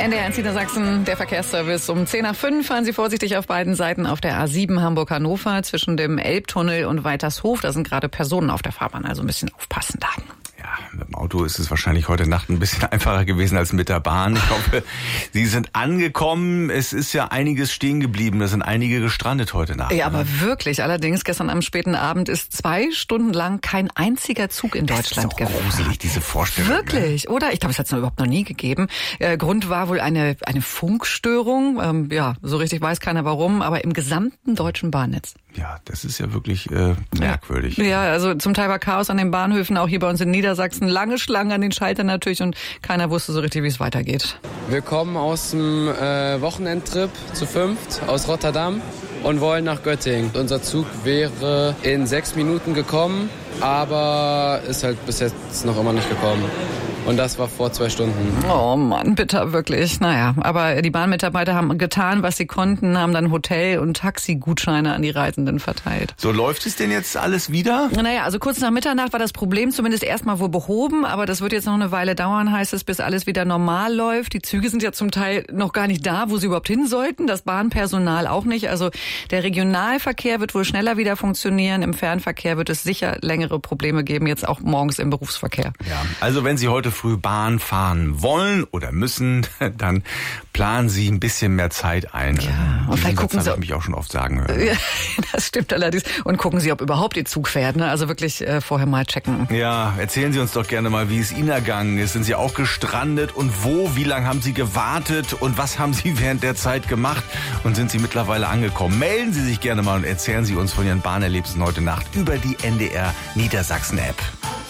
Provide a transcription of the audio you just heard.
NDR 1 Niedersachsen, der Verkehrsservice. Um 10:05 fahren Sie vorsichtig auf beiden Seiten auf der A7 Hamburg-Hannover zwischen dem Elbtunnel und Weitershof. Da sind gerade Personen auf der Fahrbahn, also ein bisschen aufpassen da. Ja, mit dem Auto ist es wahrscheinlich heute Nacht ein bisschen einfacher gewesen als mit der Bahn. Ich hoffe, Sie sind angekommen. Es ist ja einiges stehen geblieben. Da sind einige gestrandet heute Nacht. Ja, aber wirklich. Allerdings, gestern am späten Abend ist 2 Stunden lang kein einziger Zug in Deutschland gefahren. Das ist auch gruselig, diese Vorstellung. Wirklich, ne? Oder? Ich glaube, es hat es überhaupt noch nie gegeben. Grund war wohl eine Funkstörung. So richtig weiß keiner warum, aber im gesamten deutschen Bahnnetz. Ja, das ist ja wirklich merkwürdig. Ja, also zum Teil war Chaos an den Bahnhöfen, auch hier bei uns in Niedersachsen. Lange Schlangen an den Schaltern natürlich und keiner wusste so richtig, wie es weitergeht. Wir kommen aus dem Wochenendtrip zu 5 aus Rotterdam und wollen nach Göttingen. Unser Zug wäre in 6 Minuten gekommen, aber ist halt bis jetzt noch immer nicht gekommen. Und das war vor 2 Stunden. Oh Mann, bitter, wirklich. Naja, aber die Bahnmitarbeiter haben getan, was sie konnten, haben dann Hotel- und Taxigutscheine an die Reisenden verteilt. So, läuft es denn jetzt alles wieder? Naja, also kurz nach Mitternacht war das Problem zumindest erstmal wohl behoben, aber das wird jetzt noch eine Weile dauern, heißt es, bis alles wieder normal läuft. Die Züge sind ja zum Teil noch gar nicht da, wo sie überhaupt hin sollten. Das Bahnpersonal auch nicht. Also der Regionalverkehr wird wohl schneller wieder funktionieren. Im Fernverkehr wird es sicher längere Probleme geben, jetzt auch morgens im Berufsverkehr. Ja, also wenn Sie heute früh Bahn fahren wollen oder müssen, dann planen Sie ein bisschen mehr Zeit ein. Ja, und vielleicht gucken Sie, habe ich mich auch schon oft sagen hören. Ja, das stimmt allerdings. Und gucken Sie, ob überhaupt Ihr Zug fährt. Ne? Also wirklich vorher mal checken. Ja, erzählen Sie uns doch gerne mal, wie es Ihnen ergangen ist. Sind Sie auch gestrandet und wo? Wie lange haben Sie gewartet und was haben Sie während der Zeit gemacht? Und sind Sie mittlerweile angekommen? Melden Sie sich gerne mal und erzählen Sie uns von Ihren Bahnerlebnissen heute Nacht über die NDR Niedersachsen App.